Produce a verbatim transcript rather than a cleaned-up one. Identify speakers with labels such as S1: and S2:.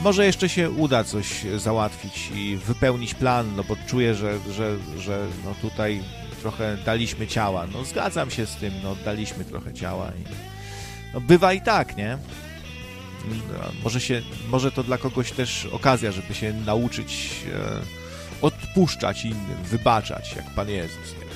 S1: może jeszcze się uda coś załatwić i wypełnić plan, no bo czuję, że, że, że no tutaj trochę daliśmy ciała. No zgadzam się z tym, no daliśmy trochę ciała i no bywa i tak, nie? No, może się, może to dla kogoś też okazja, żeby się nauczyć e, odpuszczać innym, wybaczać, jak Pan Jezus, nie?